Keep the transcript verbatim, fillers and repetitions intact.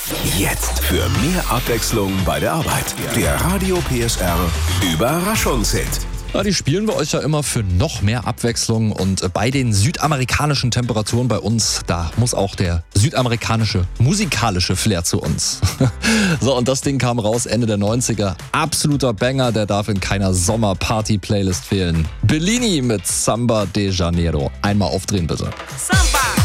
Jetzt für mehr Abwechslung bei der Arbeit. Der Radio P S R Überraschungshit. Ja, die spielen wir euch ja immer für noch mehr Abwechslung und bei den südamerikanischen Temperaturen bei uns, da muss auch der südamerikanische musikalische Flair zu uns. So, und das Ding kam raus Ende der neunziger. Absoluter Banger, der darf in keiner Sommer-Party-Playlist fehlen. Bellini mit Samba de Janeiro. Einmal aufdrehen bitte. Samba!